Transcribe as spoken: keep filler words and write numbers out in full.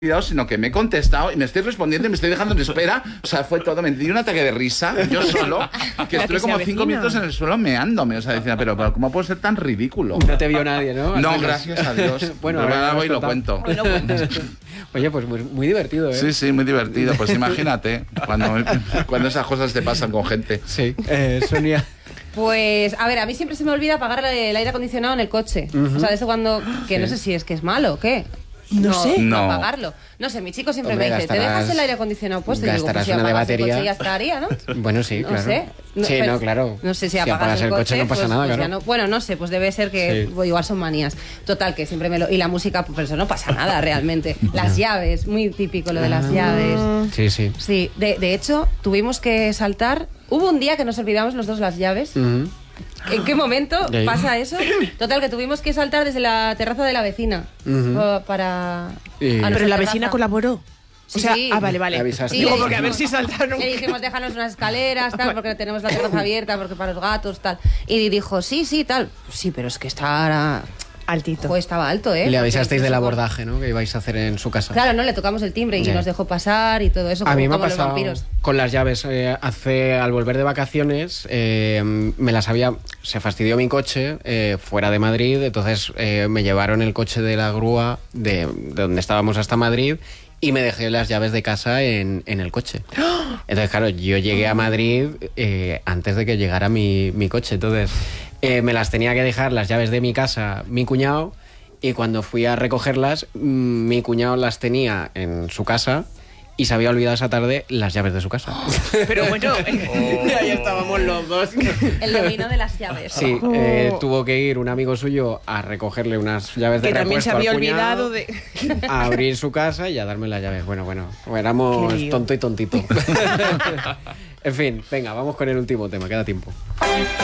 sino que me he contestado y me estoy respondiendo y me estoy dejando en espera. O sea, fue todo. Me di un ataque de risa, yo solo, que estuve como cinco minutos en el suelo meándome. O sea, decía, pero, pero ¿cómo puedo ser tan ridículo? No te vio nadie, ¿no? No, gracias a Dios. Bueno, pero ahora ahora voy y lo contado. cuento. Oye, pues muy, muy divertido, ¿eh? Sí, sí, muy divertido. Pues imagínate cuando, cuando esas cosas te pasan con gente. Sí. Eh, Sonia... Pues, a ver, a mí siempre se me olvida apagar el aire acondicionado en el coche. Uh-huh. O sea, desde cuando... Que sí. No sé si es que es malo o qué. No, no sé. No. No apagarlo. No sé, mi chico siempre Hombre, me dice, gastarás, ¿te dejas el aire acondicionado puesto? Y digo, pues si una de apagas batería. el coche ya estaría, ¿no? Bueno, sí, no claro. Sé. No, sí, pero, no, claro. No sé si, si apagas, apagas el coche, coche no pasa pues, nada, pues claro. No, bueno, no sé, pues debe ser que sí. pues, igual son manías. Total, que siempre me lo... Y la música, pues eso no pasa nada realmente. Las llaves, muy típico lo de las ah, llaves. Sí, sí. Sí, de, de hecho, tuvimos que saltar... Hubo un día que nos olvidamos los dos las llaves. Uh-huh. ¿En qué momento pasa eso? Total, que tuvimos que saltar desde la terraza de la vecina uh-huh. para... Y... Pero la vecina colaboró. Sí, o sea, sí. ah, vale, vale. Avisaste. Digo, porque a ver si saltaron. Le dijimos, déjanos unas escaleras, tal, porque tenemos la terraza abierta, porque para los gatos, tal. Y dijo, sí, sí, tal. Sí, pero es que estaba... Altito. Pues estaba alto, ¿eh? Le avisasteis porque del abordaje, ¿no? Que ibais a hacer en su casa. Claro, no, le tocamos el timbre y sí. nos dejó pasar y todo eso. A como, mí me ha como pasado los vampiros. Con las llaves. Eh, hace, al volver de vacaciones, eh, me las había... Se fastidió mi coche eh, fuera de Madrid, entonces eh, me llevaron el coche de la grúa de, de donde estábamos hasta Madrid y me dejé las llaves de casa en, en el coche. Entonces, claro, yo llegué a Madrid eh, antes de que llegara mi, mi coche, entonces... Eh, me las tenía que dejar las llaves de mi casa mi cuñado y cuando fui a recogerlas mmm, mi cuñado las tenía en su casa y se había olvidado esa tarde las llaves de su casa. Pero bueno, oh. Y ahí estábamos los dos. El dominio de las llaves. Sí, eh, tuvo que ir un amigo suyo a recogerle unas llaves de que también se había al olvidado de... a abrir su casa y a darme las llaves. Bueno, bueno, éramos tonto y tontito. En fin, venga, vamos con el último tema, queda tiempo.